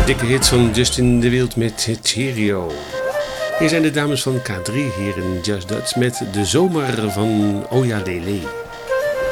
Dikke hits van Justin de Wild met Cheerio. Hier zijn de dames van K3 hier in Just Dutch met De Zomer van Oya Lele.